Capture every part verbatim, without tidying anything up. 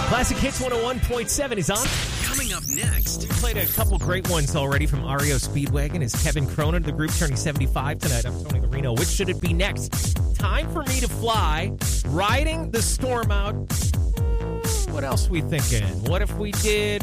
Classic Hits one oh one point seven is on. Coming up next. We played a couple great ones already from R E O Speedwagon. Is Kevin Cronin, the group, turning seventy-five tonight. I'm Tony Marino. Which should it be next? Time for Me to Fly. Riding the Storm Out. What else are we thinking? What if we did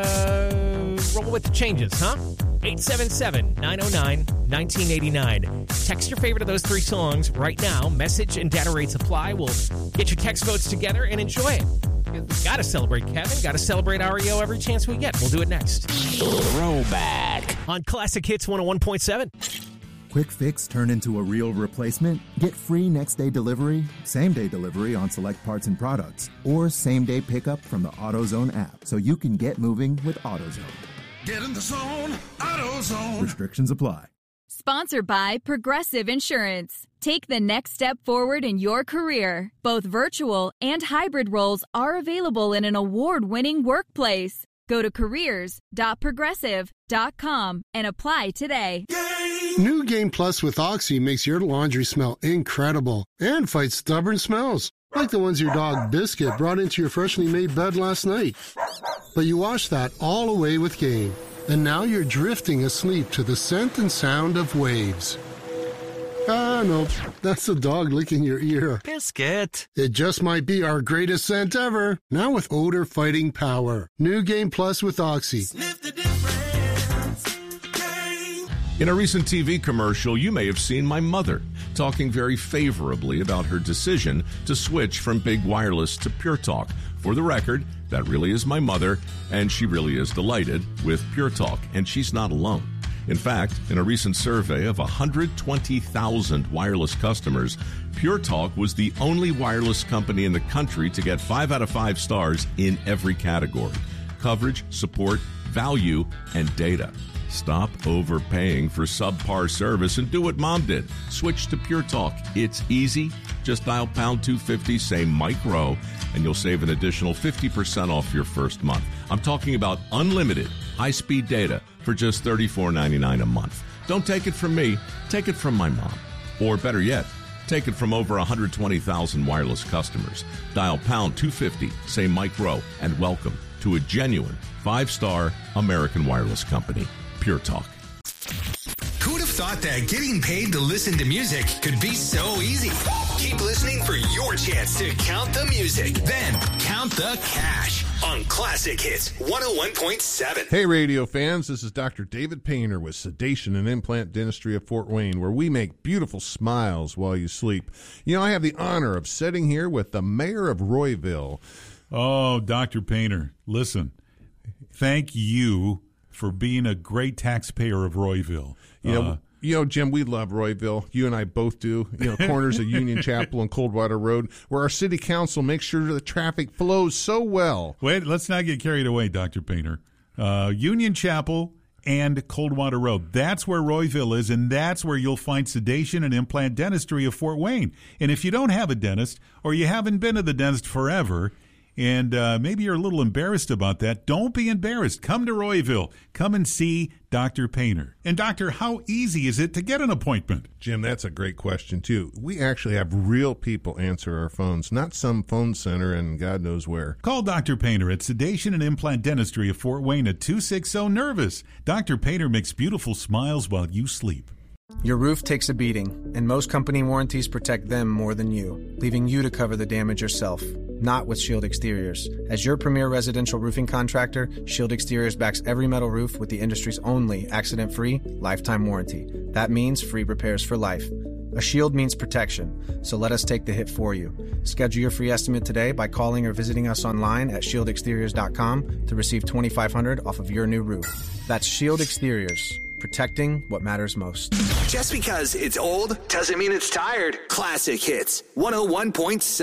uh, Roll with the Changes, huh? eight seven seven, nine oh nine, one nine eight nine. Text your favorite of those three songs right now. Message and data rates apply. We'll get your text votes together and enjoy it. Got to celebrate Kevin. Got to celebrate R E O every chance we get. We'll do it next. Throwback On Classic Hits one oh one point seven. Quick fix turn into a real replacement? Get free next day delivery, same day delivery on select parts and products, or same day pickup from the AutoZone app so you can get moving with AutoZone. Get in the zone, AutoZone. Restrictions apply. Sponsored by Progressive Insurance. Take the next step forward in your career. Both virtual and hybrid roles are available in an award-winning workplace. Go to careers dot progressive dot com and apply today. New Game Plus with Oxy makes your laundry smell incredible and fights stubborn smells, like the ones your dog Biscuit brought into your freshly made bed last night. But you wash that all away with Game, and now you're drifting asleep to the scent and sound of waves. Ah, no, that's the dog licking your ear. Biscuit. It just might be our greatest scent ever, now with odor-fighting power. New Game Plus with Oxy. Sniff the difference. Game. In a recent T V commercial, you may have seen my mother talking very favorably about her decision to switch from Big Wireless to Pure Talk. For the record, that really is my mother, and she really is delighted with Pure Talk, and she's not alone. In fact, in a recent survey of one hundred twenty thousand wireless customers, Pure Talk was the only wireless company in the country to get five out of five stars in every category: coverage, support, value, and data. Stop overpaying for subpar service and do what Mom did. Switch to Pure Talk. It's easy. Just dial pound two fifty, say Mike Rowe, and you'll save an additional fifty percent off your first month. I'm talking about unlimited high-speed data for just thirty-four ninety-nine a month. Don't take it from me. Take it from my mom. Or better yet, take it from over one hundred twenty thousand wireless customers. Dial pound two fifty, say Mike Rowe, and welcome to a genuine five-star American wireless company, Pure Talk. Who'd have thought that getting paid to listen to music could be so easy? Keep listening for your chance to count the music, then count the cash on Classic Hits one oh one point seven. Hey, radio fans, this is Doctor David Painter with Sedation and Implant Dentistry of Fort Wayne, where we make beautiful smiles while you sleep. You know, I have the honor of sitting here with the mayor of Royville. Oh, Doctor Painter, listen, thank you for being a great taxpayer of Royville. You know, uh, you know, Jim, we love Royville. You and I both do. You know, corners of Union Chapel and Coldwater Road, where our city council makes sure the traffic flows so well. Wait, let's not get carried away, Doctor Painter. Uh, Union Chapel and Coldwater Road. That's where Royville is, and that's where you'll find Sedation and Implant Dentistry of Fort Wayne. And if you don't have a dentist, or you haven't been to the dentist forever, and uh, maybe you're a little embarrassed about that, don't be embarrassed. Come to Royville. Come and see Doctor Painter. And Doctor, how easy is it to get an appointment? Jim, that's a great question, too. We actually have real people answer our phones, not some phone center and God knows where. Call Doctor Painter at Sedation and Implant Dentistry of Fort Wayne at two six zero NERVOUS. Doctor Painter makes beautiful smiles while you sleep. Your roof takes a beating, and most company warranties protect them more than you, leaving you to cover the damage yourself. Not with Shield Exteriors. As your premier residential roofing contractor, Shield Exteriors backs every metal roof with the industry's only accident-free, lifetime warranty. That means free repairs for life. A shield means protection, so let us take the hit for you. Schedule your free estimate today by calling or visiting us online at shield exteriors dot com to receive twenty-five hundred dollars off of your new roof. That's Shield Exteriors, protecting what matters most. Just because it's old doesn't mean it's tired. Classic Hits one oh one point seven.